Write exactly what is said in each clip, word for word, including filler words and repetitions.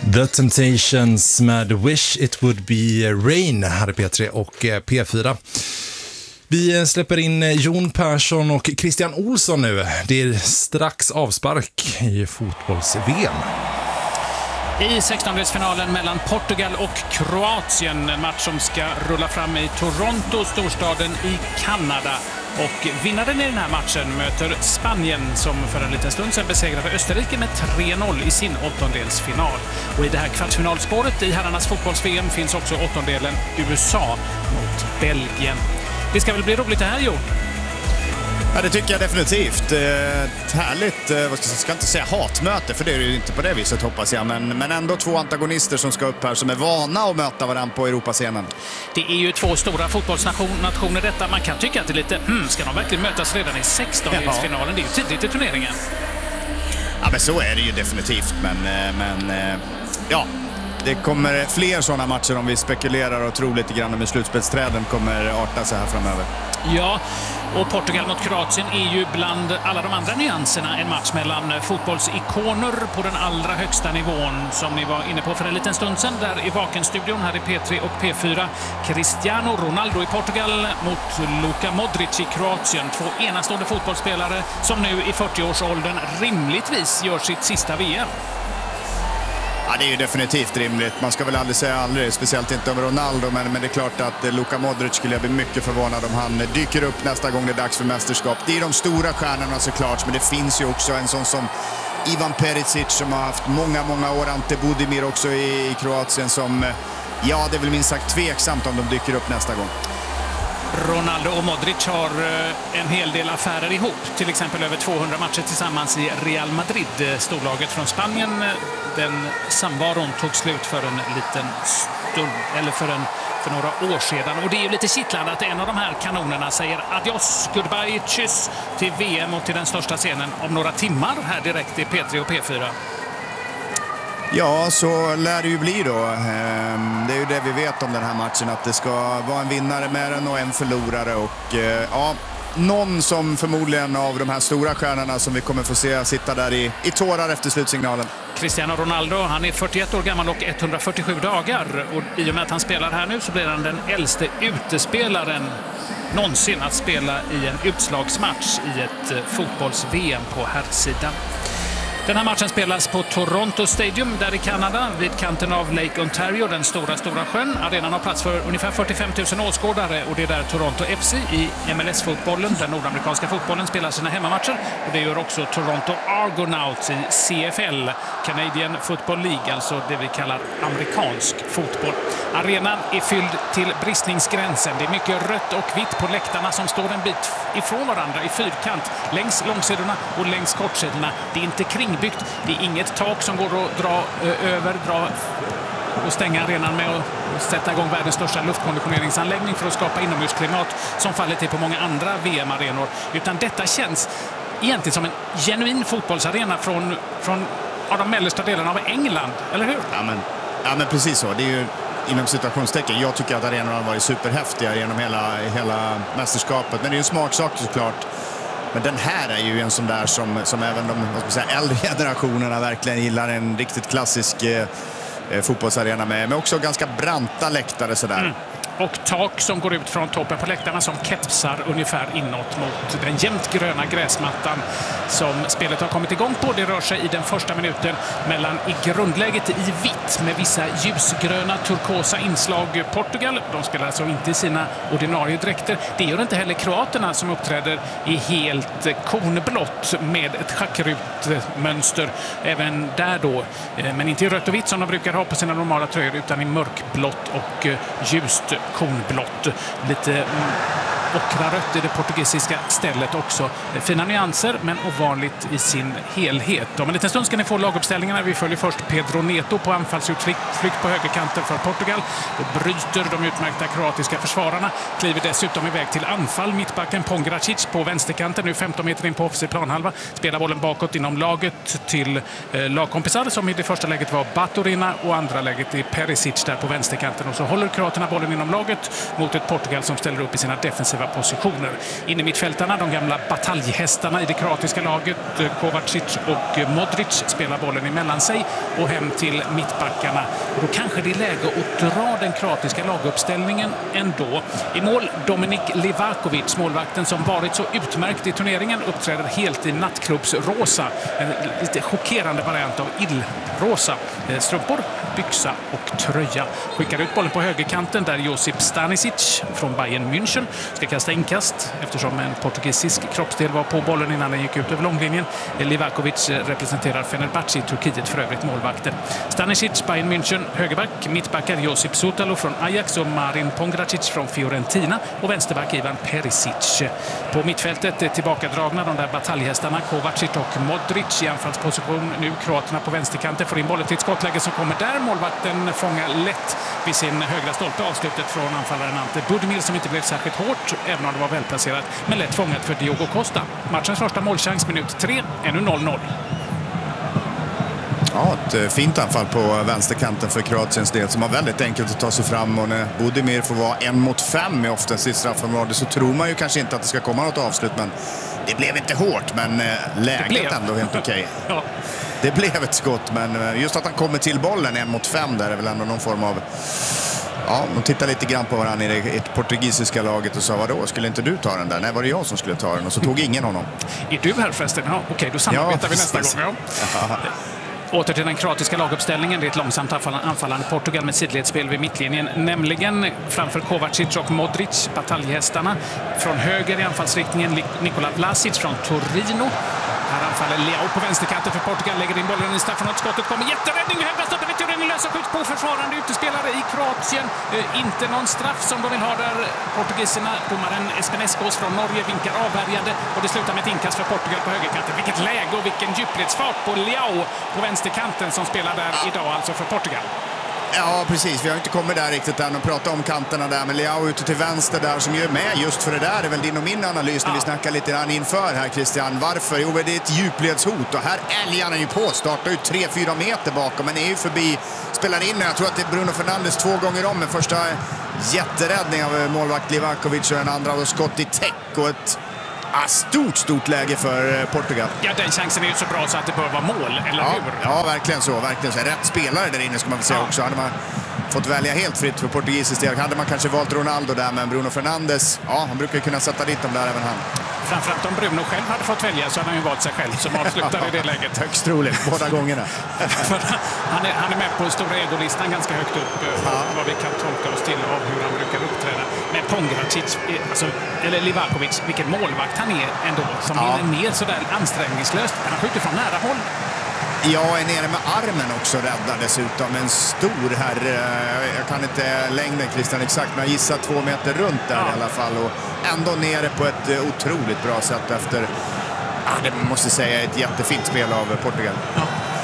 The Temptations med Wish It Would Be Rain här i P tre och P fyra. Vi släpper in Jon Persson och Christian Olsson nu. Det är strax avspark i fotbolls-V M. I sextondelsfinalen mellan Portugal och Kroatien, en match som ska rulla fram i Toronto, storstaden i Kanada. Och vinnaren i den här matchen möter Spanien som för en liten stund sedan besegrade Österrike med tre noll i sin åttondelsfinal. Och i det här kvartsfinalspåret i herrarnas fotbolls-V M finns också åttondelen U S A mot Belgien. Det ska väl bli roligt det här, Jo? Ja, det tycker jag definitivt. Ett härligt, vad ska jag ska inte säga hatmöte, för det är ju inte på det viset hoppas jag, men, men ändå två antagonister som ska upp här som är vana att möta varandra på Europascenen. Det är ju två stora fotbollsnationer detta. Man kan tycka att det är lite, hmm, ska de verkligen mötas redan i sextondelsfinalen? Det är ju tidigt i turneringen. Ja, men så är det ju definitivt, men, men ja, det kommer fler sådana matcher om vi spekulerar och tror lite grann om slutspelsträden kommer arta sig här framöver. Ja, och Portugal mot Kroatien är ju bland alla de andra nyanserna en match mellan fotbollsikoner på den allra högsta nivån, som ni var inne på för en liten stund sedan där i Vakenstudion här i P tre och P fyra. Cristiano Ronaldo i Portugal mot Luka Modric i Kroatien. Två enastående fotbollsspelare som nu i fyrtioårsåldern rimligtvis gör sitt sista V M. Ja, det är ju definitivt rimligt. Man ska väl aldrig säga aldrig, speciellt inte om Ronaldo, men, men det är klart att Luka Modric skulle jag bli mycket förvånad om han dyker upp nästa gång det är dags för mästerskap. Det är de stora stjärnorna såklart, men det finns ju också en sån som Ivan Perisic som har haft många, många år, Ante Budimir också i, i Kroatien som, ja, det är väl minst sagt tveksamt om de dyker upp nästa gång. Ronaldo och Modric har en hel del affärer ihop. Till exempel över tvåhundra matcher tillsammans i Real Madrid. Storlaget från Spanien, den samvaron tog slut för en liten stund, eller för, en, för några år sedan. Och det är ju lite kittlande att en av de här kanonerna säger adios, goodbye, tschüss till V M och till den största scenen om några timmar här direkt i P tre och P fyra. Ja, så lär det ju bli då. Det är ju det vi vet om den här matchen, att det ska vara en vinnare med den och en förlorare. Och ja, någon som förmodligen av de här stora stjärnorna som vi kommer få se sitta där i, i tårar efter slutsignalen. Cristiano Ronaldo, han är fyrtioett år gammal och etthundrafyrtiosju dagar. Och i och med att han spelar här nu så blir han den äldste utespelaren någonsin att spela i en utslagsmatch i ett fotbolls-V M på herrsidan. Den här matchen spelas på Toronto Stadium där i Kanada vid kanten av Lake Ontario, den stora, stora sjön. Arenan har plats för ungefär fyrtiofem tusen åskådare och det är där Toronto F C i M L S-fotbollen, den nordamerikanska fotbollen, spelar sina hemmamatcher. Och det gör också Toronto Argonauts i C F L, Canadian Football League, alltså det vi kallar amerikansk fotboll. Arenan är fylld till bristningsgränsen. Det är mycket rött och vitt på läktarna som står en bit ifrån varandra i fyrkant längs långsidorna och längs kortsidorna. Det är inte kringbyggt. Det är inget tak som går att dra över, dra och stänga arenan med och sätta igång världens största luftkonditioneringsanläggning för att skapa inomhusklimat som fallet är på många andra V M-arenor. Utan detta känns egentligen som en genuin fotbollsarena från, från av de mellersta delarna av England, eller hur? Ja, men, ja, men precis så. Det är ju inom situationstecken. Jag tycker att arenorna har varit superhäftiga genom hela, hela mästerskapet. Men det är ju en smaksak såklart. Men den här är ju en sån där som, som även de vad ska man säga, äldre generationerna verkligen gillar. En riktigt klassisk eh, fotbollsarena med, med också ganska branta läktare sådär. Mm. Och tak som går ut från toppen på läktarna som kepsar ungefär inåt mot den jämnt gröna gräsmattan som spelet har kommit igång på. Det rör sig i den första minuten mellan i grundläget i vitt med vissa ljusgröna turkosa inslag. Portugal, de spelar alltså inte i sina ordinarie dräkter. Det gör inte heller kroaterna som uppträder i helt konblått med ett schackrutmönster även där då. Men inte i rött och vitt som de brukar ha på sina normala tröjor utan i mörkblått och ljust konblått. Lite mm, ockrarött i det portugisiska stället också. Fina nyanser men ovanligt i sin helhet. Om en liten stund ska ni få laguppställningarna. Vi följer först Pedro Neto på anfallsutflykt på högerkanten för Portugal. Då bryter de utmärkta kroatiska försvararna. Kliver dessutom iväg till anfall. Mittbacken Pongracic på vänsterkanten. Nu femton meter in på offensiv planhalva. Spelar bollen bakåt inom laget till eh, lagkompisar som i det första läget var Baturina och andra läget är Perisic där på vänsterkanten. Och så håller kroaterna bollen inom laget mot ett Portugal som ställer upp i sina defensiva offensiva positioner. In i mittfältarna, de gamla bataljhästarna i det kroatiska laget, Kovacic och Modric spelar bollen emellan sig och hem till mittbackarna. Och då kanske det är läge att dra den kroatiska laguppställningen ändå. I mål Dominik Livakovic, målvakten som varit så utmärkt i turneringen, uppträder helt i nattklubbsrosa. En lite chockerande variant av illrosa. Strumpor, byxa och tröja. Skickar ut bollen på högerkanten där Josip Stanisic från Bayern München ska kasta inkast eftersom en portugisisk kroppsdel var på bollen innan den gick ut över långlinjen. Livakovic representerar Fenerbahce i Turkiet, för övrigt målvakten. Stanisic, Bayern München, högerback. Mittbackar Josip Sutalo från Ajax och Marin Pongracic från Fiorentina och vänsterback Ivan Perisic. På mittfältet tillbakadragna de där bataljhästarna Kovacic och Modric i anfallsposition. Nu kroaterna på vänsterkanten får in bollen till ett skottläge som kommer där. Målvakten fångar lätt vid sin högra stolpe avslutet från anfallaren Ante Budimir som inte blev särskilt hårt, även om det var välplacerat, men lätt fångat för Diogo Costa. Matchens första målchans, minut tre, ännu noll noll. Ja, ett fint anfall på vänsterkanten för Kroatiens del som har väldigt enkelt att ta sig fram, och när Budimir får vara en mot fem i oftast i straffområdet så tror man ju kanske inte att det ska komma något avslut, men det blev inte hårt, men läget ändå helt okej. Okay. Ja. Det blev ett skott, men just att han kommer till bollen en mot fem där är väl ändå någon form av... Ja, de tittar lite grann på varandra i det portugisiska laget och sa, vadå, skulle inte du ta den där? Nej, var det jag som skulle ta den? Och så tog ingen honom. Är du här förresten? Ja, okej, okay, då samarbetar ja, vi nästa gång. Ja. Åter till den kroatiska laguppställningen. Det är ett långsamt anfallande Portugal med sidledsspel vid mittlinjen. Nämligen framför Kovacic och Modric, bataljhästarna. Från höger i anfallsriktningen Nikola Vlasic från Torino. Här anfaller Leao på vänsterkanten för Portugal. Lägger in bollen i straffområdet. Skottet kommer. Jätteräddning. Högsta stoppet vid Turin. Lösa skjuts på försvarande utespelare i Kroatien. Eh, inte någon straff som de vill ha där. Portugiserna, domaren Espeneskos från Norge vinkar avvärjande. Och det slutar med ett inkast för Portugal på högerkanten. Vilket läge och vilken djupledsfart på Leao på vänsterkanten som spelar där idag, alltså för Portugal. Ja, precis. Vi har inte kommit där riktigt än och pratat om kanterna där. Men Leao ute till vänster där som gör med just för det där är väl din och min analys när ja. vi snackar lite grann inför här, Christian. Varför? Jo, det är ett djupledshot och här älgar han ju på. Startar ut tre fyra meter bakom men är ju förbi, spelar in. Jag tror att det är Bruno Fernandes två gånger om med första jätteräddning av målvakt Livakovic och den andra och skott i täck och ett Ah, stort, stort läge för Portugal. Ja, den chansen är ju så bra så att det bör vara mål, eller ja, hur? Ja, verkligen så. Verkligen så. Rätt spelare där inne ska man väl säga ja. också. Hade man fått välja helt fritt för portugisiskt del hade man kanske valt Ronaldo där, men Bruno Fernandes, ja, han brukar ju kunna sätta dit dem där även han. Framförallt om Bruno själv hade fått välja så hade han ju valt sig själv som avslutar i det läget. Högst troligt, båda gångerna. han, är, han är med på stora egolistan ganska högt upp, ja. vad vi kan tolka oss till av hur han brukar uppträda. Men Pongracic, alltså, eller Livakovic, vilken målvakt han är ändå, som ja. hinner ner sådär ansträngningslöst. Han skjuter från nära håll. Jag är nere med armen också, räddad dessutom. En stor herre. Jag kan inte längden, Christian, exakt, men jag gissar två meter runt där ja. i alla fall. Och ändå nere på ett otroligt bra sätt efter, ja, det måste säga, ett jättefint spel av Portugal. Ja.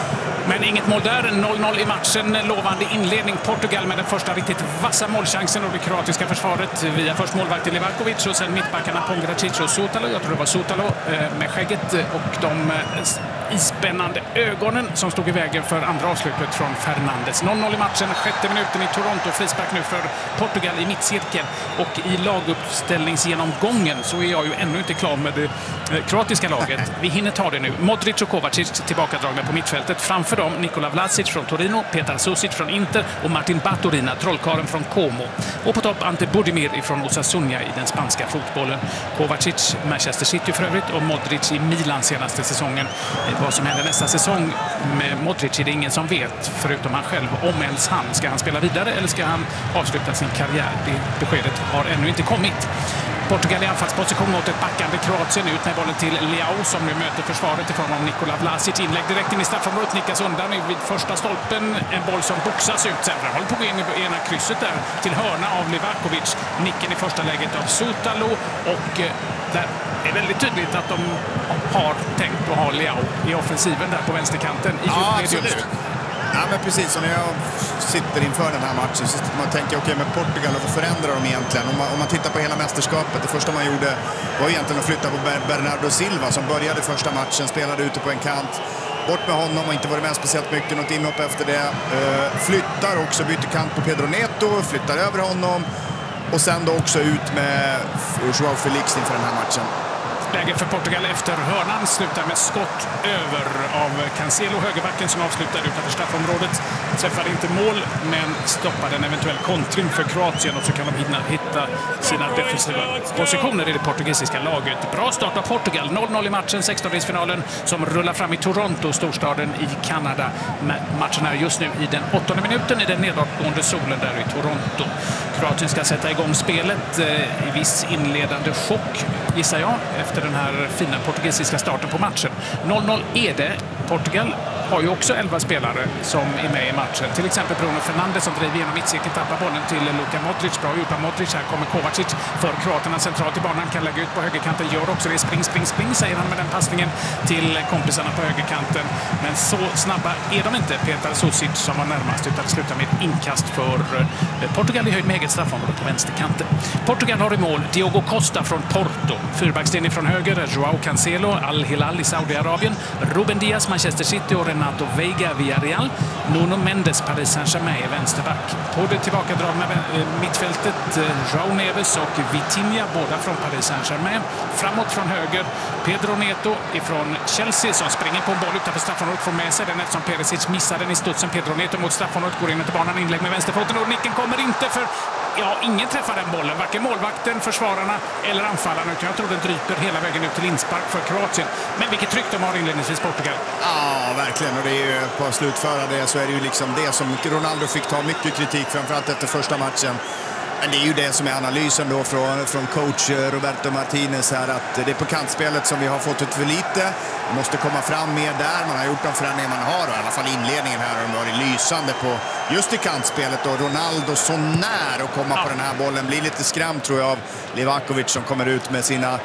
Men inget mål där. noll noll i matchen. Lovande inledning. Portugal med den första riktigt vassa målchansen och det kroatiska försvaret via först målvakten Livakovic och sen mittbackarna Pongracic och Sutalo. Jag tror det var Sutalo med skägget och de ispännande ögonen som stod i vägen för andra avslutet från Fernandes. noll noll i matchen. Sjätte minuten i Toronto. Frispark nu för Portugal i mittcirkeln. Och i laguppställningsgenomgången så är jag ju ännu inte klar med det kroatiska laget. Vi hinner ta det nu. Modric och Kovacic tillbakadragna på mittfältet. Framför dem Nikola Vlasic från Torino, Petar Susic från Inter och Martin Baturina, trollkaren från Como. Och på topp Ante Budimir från Osasuna i den spanska fotbollen. Kovacic, Manchester City för övrigt, och Modric i Milan senaste säsongen. Vad som händer nästa säsong med Modric är det ingen som vet, förutom han själv, om ens han. Ska han spela vidare eller ska han avsluta sin karriär? Det beskedet har ännu inte kommit. Portugal i anfallsposition mot ett backande Kroatien, ut med bollen till Leao som nu möter försvaret i form av Nikola Vlasic. Inlägg direkt in i straffområdet, nickas undan vid första stolpen. En boll som boxas ut sen. Håller på att gå in i ena krysset där till hörna av Livakovic. Nicken i första läget av Sutalo och där är väldigt tydligt att de har tänkt att ha Leao i offensiven där på vänsterkanten. I ja, absolut. Ja, men precis som när jag sitter inför den här matchen så man tänker, okej, okay, med Portugal, vad förändrar de egentligen? Om man, om man tittar på hela mästerskapet, det första man gjorde var egentligen att flytta på Bernardo Silva som började första matchen, spelade ute på en kant. Bort med honom och inte varit med speciellt mycket, något inhopp efter det. Uh, flyttar också, byter kant på Pedro Neto, flyttar över honom. och sen då också ut med Joao Felix inför den här matchen. Läge för Portugal efter hörnan slutar med skott över av Cancelo, högerbacken, som avslutar utanför straffområdet. Träffar inte mål, men stoppar en eventuell kontring för Kroatien, och så kan de hinna hitta sina defensiva positioner i det portugisiska laget. Bra start av Portugal. noll noll i matchen, sextondelsfinalen som rullar fram i Toronto, storstaden i Kanada. Matchen är just nu i den åttonde minuten i den nedåtgående solen där i Toronto. Kroatien ska sätta igång spelet i viss inledande chock, gissar jag, efter den här fina portugisiska starten på matchen. noll noll är det. Portugal har ju också elva spelare som är med i matchen. Till exempel Bruno Fernandes som driver genom mittcirkeln, tappar bollen till Luka Modric. Bra gjort av Modric. Här kommer Kovacic för kroaterna centralt i banan. Kan lägga ut på högerkanten. Gör också det. Spring, spring, spring, säger han med den passningen till kompisarna på högerkanten. Men så snabba är de inte. Petar Susic som var närmast, utan slutar med ett inkast för Portugal i höjd med eget straffområde på vänsterkanten. Portugal har i mål Diogo Costa från Porto. Fyrbackslinje från höger, Joao Cancelo, Al-Hilal i Saudiarabien. Ruben Diaz, Manchester City, och Renato Veiga, Villarreal. Nuno Mendes, Paris Saint-Germain, är vänsterback. På det tillbakadragna mittfältet, João Neves och Vitinha, båda från Paris Saint-Germain. Framåt från höger, Pedro Neto ifrån Chelsea som springer på en boll utanför straffområdet, får med sig den eftersom Perisic missar den i studsen. Pedro Neto mot straffområdet, går in till banan, inlägg med vänsterfoten, och nicken kommer inte för... Ja, ingen träffar den bollen. Varken målvakten, försvararna eller anfallarna. Jag tror den dryper hela vägen ut till inspark för Kroatien. Men vilket tryck de har inledningsvis, Portugal. Ja, verkligen. Och det är ju på att slutföra det så är det ju liksom det som Ronaldo fick ta mycket kritik, framförallt efter första matchen. Men det är ju det som är analysen då från, från coach Roberto Martinez här, att det är på kantspelet som vi har fått ut för lite. Vi måste komma fram mer där. Man har gjort de förändringar man har, och i alla fall inledningen här har varit lysande på just i kantspelet. Och Ronaldo så när att komma ja. på den här bollen. Blir lite skrämd tror jag av Livakovic som kommer ut med sina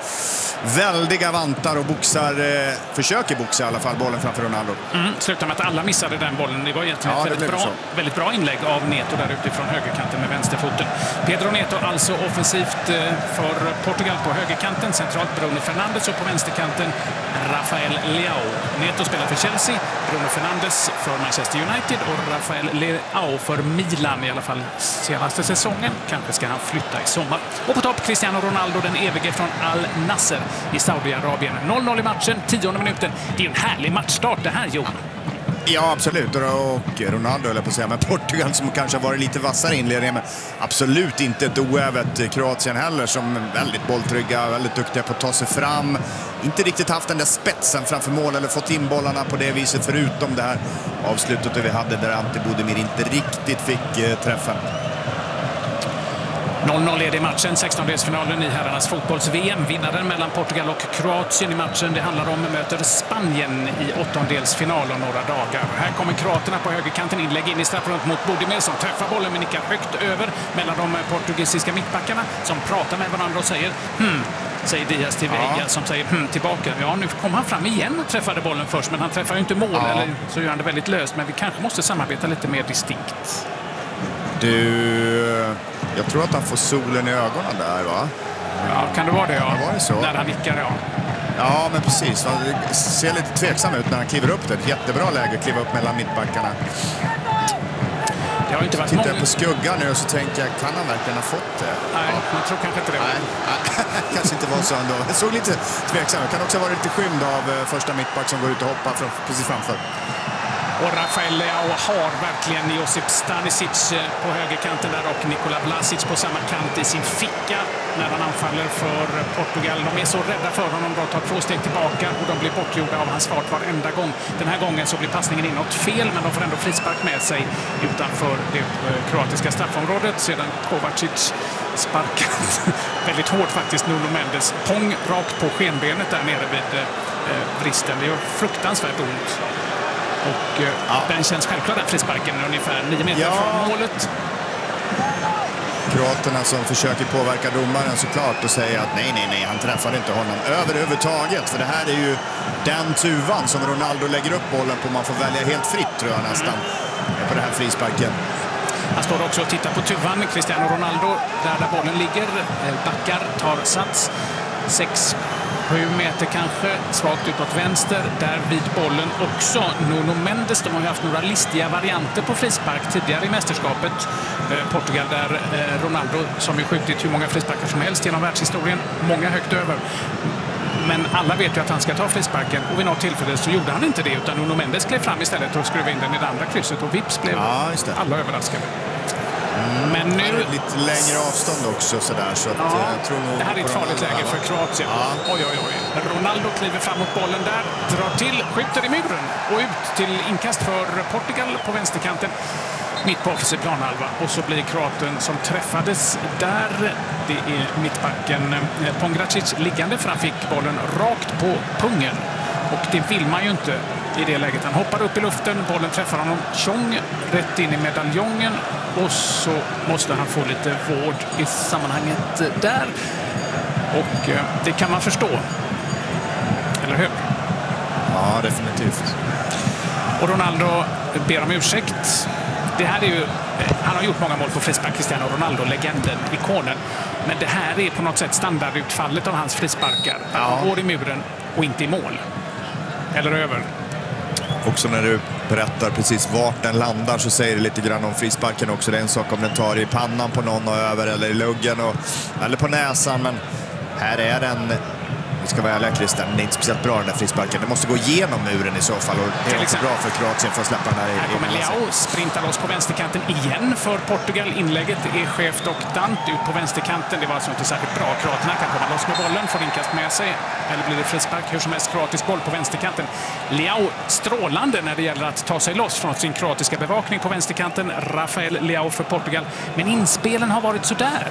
väldiga vantar och boxar, eh, försöker boxa i alla fall bollen framför Ronaldo. Mm, slutar med att alla missade den bollen. Det var egentligen ja, ett väldigt bra, väldigt bra inlägg av Neto där utifrån högerkanten med vänsterfoten. Pedro Neto alltså offensivt för Portugal på högerkanten. Centralt Bruno Fernandes, och på vänsterkanten Rafael Leao. Neto spelar för Chelsea, Bruno Fernandes för Manchester United och Rafael Leao för Milan, i alla fall senaste säsongen. Kanske ska han flytta i sommar. Och på topp Cristiano Ronaldo, den evige från Al Nasser i Saudiarabien. noll noll i matchen, tionde minuten. Det är ju en härlig matchstart det här, Johan. Ja, absolut. Och Ronaldo, eller på att säga, men Portugal som kanske har varit lite vassare inledningen, men absolut inte ett oävet Kroatien heller, som är väldigt bolltrygga, väldigt duktiga på att ta sig fram. Inte riktigt haft den där spetsen framför mål eller fått in bollarna på det viset, förutom det här avslutet vi hade där Ante Budimir inte riktigt fick eh, träffa. noll noll är det i matchen, sextondelsfinalen i herrarnas fotbolls-V M. Vinnaren mellan Portugal och Kroatien i matchen det handlar om möter Spanien i åttondelsfinal om några dagar. Här kommer kroaterna på högerkanten, inlägg in i straffområdet mot Budimir som träffar bollen men nickar högt över mellan de portugisiska mittbackarna som pratar med varandra och säger hmm, säger Diaz till Veiga ja. som säger hmm, tillbaka. Ja, nu kom han fram igen och träffade bollen först, men han träffar ju inte mål, ja. eller så gör han det väldigt löst, men vi kanske måste samarbeta lite mer distinkt. Du... Jag tror att han får solen i ögonen där, va? Ja, kan det vara det, ja. Var det så? När han nickar, ja. Ja, men precis. Han ser lite tveksam ut när han kliver upp det. Ett jättebra läge att kliva upp mellan mittbackarna. Det har inte varit Tittar många... jag på skuggan nu och så tänker jag, kan han verkligen ha fått det? Nej, ja. man tror kanske inte det. Nej, kanske inte var så ändå. Det såg lite tveksam. Det kan också vara lite skymd av första mittback som går ut och hoppar precis framför. Och Rafael Leao har verkligen Josip Stanisic på högerkanten där och Nikola Vlasic på samma kant i sin ficka när han anfaller för Portugal. De är så rädda för honom, de tar två steg tillbaka och de blir bortgjorda av hans fart varenda gång. Den här gången så blir passningen inåt fel, men de får ändå frispark med sig utanför det kroatiska straffområdet. Sedan Kovacic sparkat väldigt hårt faktiskt Nuno Mendes. Pong rakt på skenbenet där nere vid eh, vristen. Det gör fruktansvärt ont. Och eh, ja. den känns självklart den frisparken ungefär nio meter ja. från målet. Kroaterna som försöker påverka domaren såklart och säger att nej, nej, nej, han träffar inte honom överhuvudtaget. För det här är ju den tuvan som Ronaldo lägger upp bollen på. Man får välja helt fritt, tror jag nästan, mm. på den här frisparken. Han står också och tittar på tuvan. Cristiano Ronaldo, där, där bollen ligger, backar, tar sats. Sex Sju meter kanske, svagt utåt vänster. Där vid bollen också Nuno Mendes. De har ju haft några listiga varianter på frispark tidigare i mästerskapet. Eh, Portugal där eh, Ronaldo, som ju skjutit hur många frisparkar som helst genom världshistorien, många högt över. Men alla vet ju att han ska ta frisparken, och vid något tillfälle så gjorde han inte det, utan Nuno Mendes klev fram istället och skruvade in den i det andra krysset, och vips blev ja, alla överraskade. Mm, Men nu... lite längre avstånd också sådär, så att, ja, jag tror nog det här är ett farligt läge för Kroatien. Ja. Oj, oj, oj. Ronaldo kliver fram mot bollen där, drar till, skjuter i muren och ut till inkast för Portugal på vänsterkanten. Mitt på offensiv planhalva, och så blir kroaten som träffades där. Det är mittbacken Pongracic liggande, för han fick bollen rakt på pungen. Och det vill man ju inte i det läget. Han hoppar upp i luften, bollen träffar honom tjong rätt in i medaljongen, och så måste han få lite vård i sammanhanget där. Och det kan man förstå. Eller hur? Ja, definitivt. Och Ronaldo ber om ursäkt. Det här är ju, han har gjort många mål på frispark, Cristiano Ronaldo, legenden, ikonen. Men det här är på något sätt standardutfallet av hans frisparkar. Han går i muren och inte i mål. Eller över. Också när du berättar precis vart den landar, så säger det lite grann om frisparken också. Det är en sak om den tar i pannan på någon och över, eller i luggen och, eller på näsan. Men här är den... Vi ska vara ärliga, Christian, det är inte speciellt bra den där frisparken. Det måste gå igenom muren i så fall, och det är också bra för Kroatien för att släppa den här. Här kommer Leao, sprintar loss på vänsterkanten igen för Portugal. Inlägget är skevt och dant ut på vänsterkanten. Det var alltså inte särskilt bra. Kroaterna kan komma loss med bollen, får inkast med sig. Eller blir det frispark? Hur som helst, kroatisk boll på vänsterkanten. Leao strålande när det gäller att ta sig loss från sin kroatiska bevakning på vänsterkanten. Rafael Leao för Portugal. Men inspelen har varit sådär.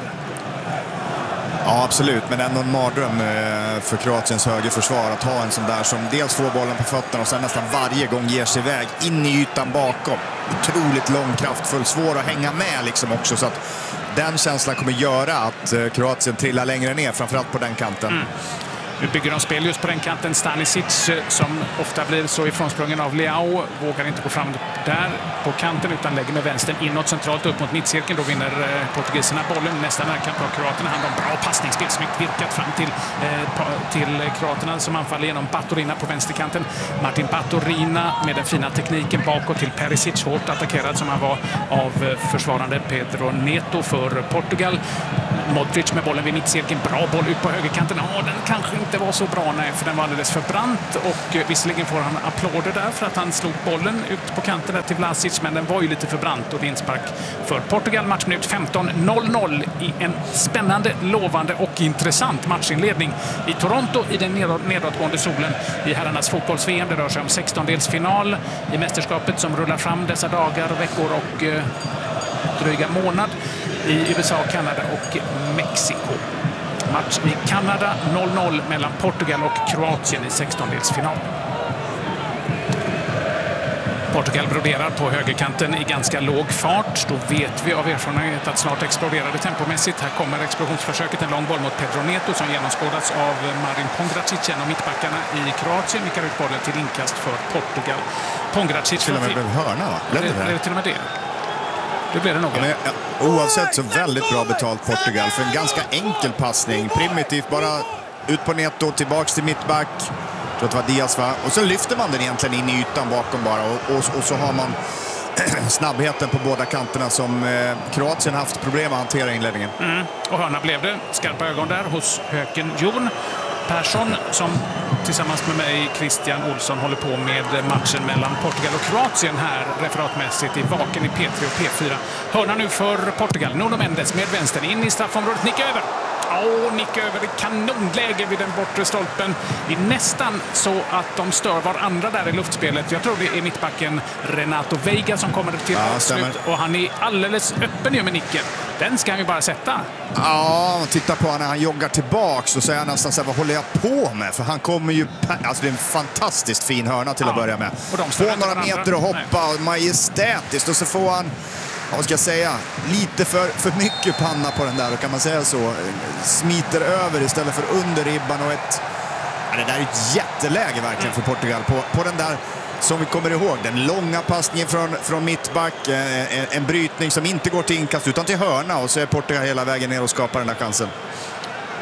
Ja, absolut. Men ändå en mardröm för Kroatiens högerförsvar att ha en sån där som dels får bollen på fötterna och sen nästan varje gång ger sig iväg in i ytan bakom. Otroligt lång, kraftfull, svår att hänga med liksom också. Så att den känslan kommer göra att Kroatien trillar längre ner, framförallt på den kanten. Mm. Nu bygger de spel just på den kanten. Stanisic, som ofta blir så ifrånsprungen av Leao, vågar inte gå fram där på kanten utan lägger med vänstern inåt centralt upp mot mittcirkeln. Då vinner portugiserna bollen. Nästa närkamp har kroaterna hand om. Bra passningsspel, snyggt virkat fram till, eh, till kroaterna som anfaller genom Baturina på vänsterkanten. Martin Baturina med den fina tekniken bakåt till Perisic, hårt attackerad som han var av försvarande Pedro Neto för Portugal. Modric med bollen vid mittcirkeln. Bra boll ut på högerkanten. Ja, den kanske inte var så bra, nej, för den var alldeles för brant. Och visserligen får han applåder där för att han slog bollen ut på kanten där till Vlasic, men den var ju lite för brant och det är inspark för Portugal. Matchminut femton noll noll i en spännande, lovande och intressant matchinledning i Toronto i den nedåtgående solen i herrarnas fotbolls-V M. Det rör sig om sextondelsfinal i mästerskapet som rullar fram dessa dagar, veckor och eh, dryga månad i U S A, Kanada och Mexiko. Match i Kanada, noll noll mellan Portugal och Kroatien i sextondelsfinal. Portugal broderar på högerkanten i ganska låg fart. Då vet vi av erfarenhet att snart exploderar det tempomässigt. Här kommer explosionsförsöket, en lång boll mot Pedro Neto som genomskådats av Marin Pongracic, en av mittbackarna i Kroatien. Vickar ut bollen till inkast för Portugal. Pongracic till och med blev hörna, va? Blev det, det, det till och med det? Det blir det nog. Ja, men, ja, oavsett så väldigt bra betalt Portugal för en ganska enkel passning. Primitivt, bara ut på Neto, tillbaks till mittback. Jag tror att det var Diaz, va? Och så lyfter man den egentligen in i ytan bakom bara. Och, och, och så har man snabbheten på båda kanterna som eh, Kroatien haft problem att hantera i inledningen. Mm. Och hörna blev det. Skarpa ögon där hos Höken Jon Persson som tillsammans med mig, Christian Olsson, håller på med matchen mellan Portugal och Kroatien här referatmässigt i Vaken i P tre och P fyra. Hörna nu för Portugal. Nuno Mendes med vänstern in i straffområdet. Nick över. Åh, nick över. Det kanonläge vid den bortre stolpen. Det är nästan så att de stör varandra där i luftspelet. Jag tror det är mittbacken Renato Veiga som kommer till ja, avslut. Och han är alldeles öppen ju med nicken. Den ska han ju bara sätta. Ja, titta på han när han joggar tillbaks och säger nästan så här, vad håller jag på med? För han kommer ju, alltså det är en fantastiskt fin hörna till ja. att börja med. Få några meter och hoppa, och majestätiskt, och så får han, vad ska jag säga, lite för, för mycket panna på den där, och kan man säga så, smiter över istället för under ribban. Och ett, ja, det där är ett jätteläge verkligen för Portugal på, på den där, som vi kommer ihåg, den långa passningen från, från mittback, en, en brytning som inte går till inkast utan till hörna, och så är Portugal hela vägen ner och skapar den där chansen.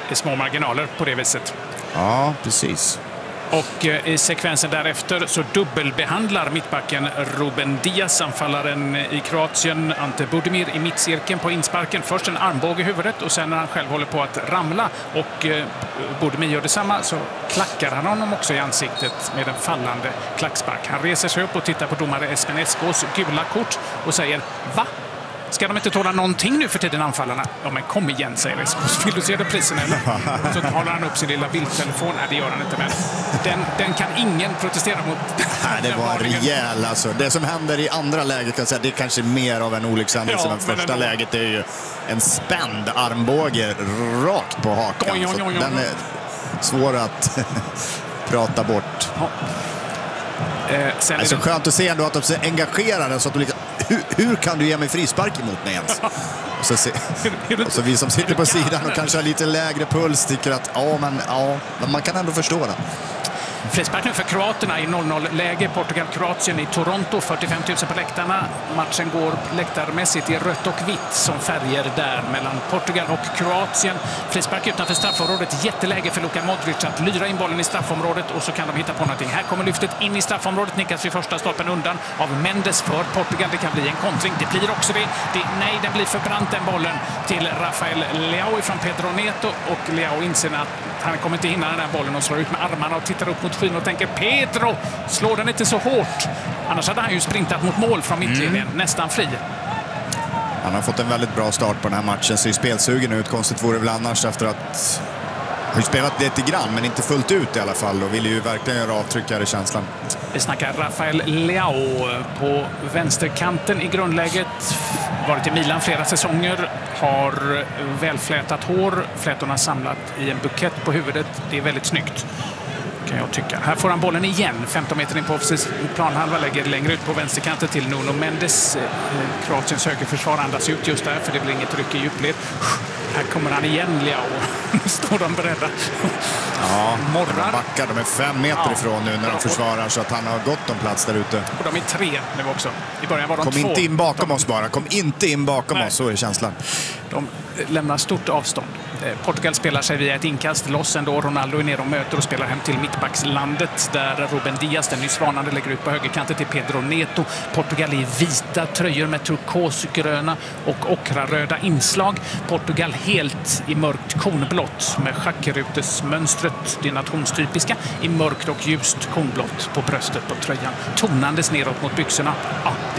i små marginaler på det viset. Ja, precis. Och i sekvensen därefter så dubbelbehandlar mittbacken Ruben Diaz anfallaren i Kroatien Ante Budimir i mittcirkeln på insparken. Först en armbåge i huvudet och sen när han själv håller på att ramla och Budimir gör detsamma så klackar han honom också i ansiktet med en fallande klackspark. Han reser sig upp och tittar på domare Espen Eskås gula kort och säger va? Ska de inte tåla någonting nu för tiden, anfallarna? Ja, men kom igen, säger Eskås. Vill du se reprisen eller? Så håller han upp sin lilla bildtelefon. Nej, det gör han inte, men den, den kan ingen protestera mot. Nej, det var rejäl alltså. Det som händer i andra läget, kan jag säga, det är kanske mer av en olyckshändelse. Ja, men första ändå. Läget är ju en spänd armbåge rakt på hakan. Oj, oj, oj, oj. Den är svår att prata bort. Ja. Eh, sen det är så det... skönt att se ändå att de är engagerade så att de liksom, hur, hur kan du ge mig frispark emot mig ens? Och så, se, och så vi som sitter på sidan och kanske har lite lägre puls tycker att ja, men, ja, men man kan ändå förstå det. Frispark nu för kroaterna i noll noll-läge. Portugal-Kroatien i Toronto, fyrtiofem tusen på läktarna. Matchen går läktarmässigt i rött och vitt som färger där mellan Portugal och Kroatien. Frispark utanför straffområdet. Jätteläge för Luka Modric att lyra in bollen i straffområdet och så kan de hitta på någonting. Här kommer lyftet in i straffområdet. Nickas vid första stolpen undan av Mendes för Portugal. Det kan bli en kontring. Det blir också det. det nej, den blir för brant den bollen till Rafael Leao från Pedro Neto och Leao inser att han kommer inte hinna den här bollen och slår ut med armarna och tittar upp mot skyn och tänker Pedro, slår den inte så hårt. Annars hade han ju sprintat mot mål från mittlinjen, mm. nästan fri. Han har fått en väldigt bra start på den här matchen, ser spelsugen ut. Konstigt vore väl annars efter att har spelat lite grann, men inte fullt ut i alla fall och vill ju verkligen göra avtryck här i känslan. Vi snackar Rafael Leao på vänsterkanten i grundläget. Varit i Milan flera säsonger, har välflätat hår, flätorna samlat i en bukett på huvudet. Det är väldigt snyggt, kan jag tycka. Här får han bollen igen, femton meter in på offensiv planhalva, lägger längre ut på vänsterkanten till Nuno Mendes. Kroatiens högerförsvar andas ut just där, för det blir inget ryck i djupled. Här kommer han igen, Leao. Nu står de beredda. Ja, morrar. De backar, de är fem meter ja. ifrån nu när de försvarar, så att han har gått om plats där ute. Och de är tre nu också. I början var de Kom två. inte in bakom de... oss bara. Kom inte in bakom Nej. oss, så är känslan. De lämnar stort avstånd. Portugal spelar sig via ett inkast loss ändå. Ronaldo är nere och möter och spelar hem till mittbackslandet där Ruben Diaz, den nyss varnande, lägger ut på högerkanten till Pedro Neto. Portugal i vita tröjor med turkosgröna och ockraröda inslag. Portugal helt i mörkt kornblått med schackrutesmönstret, det nationstypiska, i mörkt och ljust kornblått på bröstet på tröjan. Tonandes neråt mot byxorna. Ja,